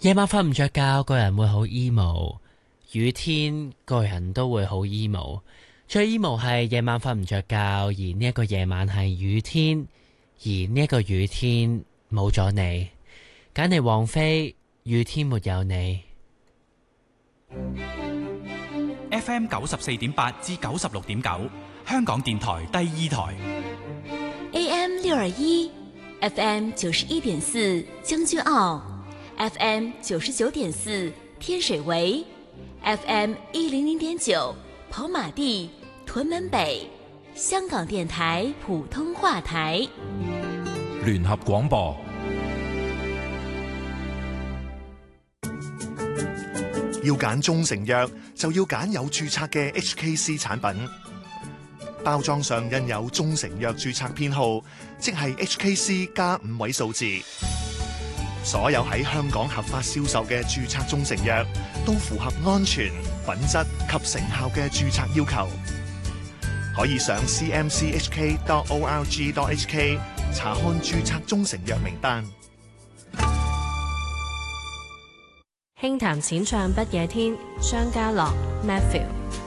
夜晚瞓唔着覺，個人會好 emo。雨天個人都會好 emo。最 emo 係夜晚瞓唔着覺，而呢一個夜晚係雨天，而呢一個雨天冇咗你。簡妮王菲，雨天沒有你。 FM 94.8至96.9，香港電台第二台。 AM 621 FM 91.4將軍澳 FM 99.4天水圍 FM 100.9跑馬地屯門北，香港電台普通話台。 聯合廣播。 要揀中成藥，就要揀有註冊嘅 HKC 產品。包裝上印有中成藥註冊編號，即係 HKC+5位數字。所有喺香港合法銷售嘅註冊中成藥，都符合安全、品質及成效嘅註冊要求。可以上 cmchk.org.hk 查看註冊中成藥名單。 輕談淺唱不夜天，商家樂 Matthew。